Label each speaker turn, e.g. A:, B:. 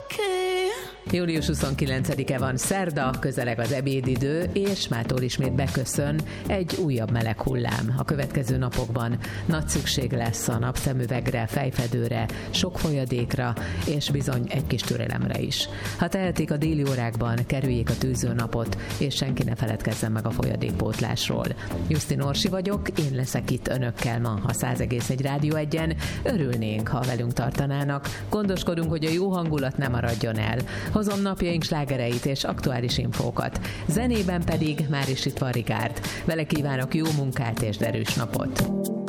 A: Július 29-e van, szerda, közeleg az ebédidő, és mától ismét beköszön egy újabb meleg hullám. A következő napokban nagy szükség lesz a napszemüvegre, fejfedőre, sok folyadékra, és bizony egy kis türelemre is. Ha tehetik, a déli órákban kerüljék a tűzőnapot, és senki ne feledkezzen meg a folyadékpótlásról. Justin Orsi vagyok, én leszek itt önökkel ma a 100,1 Rádió 1-en. Örülnénk, ha velünk tartanának. Gondoskodunk, hogy a jó hangulat ne maradjon el. Hozom napjaink slágereit és aktuális infókat. Zenében pedig már is itt van Rigárd. Vele kívánok jó munkát és derűs napot!